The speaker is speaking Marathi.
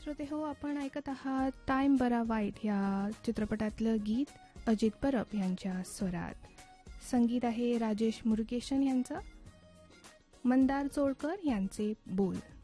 श्रोते हो, आपण ऐकत आहात टाइम बरा वाईट या चित्रपटातलं गीत अजित परब यांच्या स्वरात. संगीत आहे राजेश मुरुगेशन यांचं, मंदार चोळकर यांचे बोल.